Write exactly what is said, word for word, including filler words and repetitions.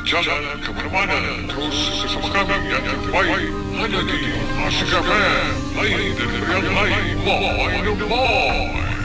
Jangan kemana-mana, terus bersama kami yang terbaik hanya di Asyik F M, lain dari yang lain. Boy, no boy.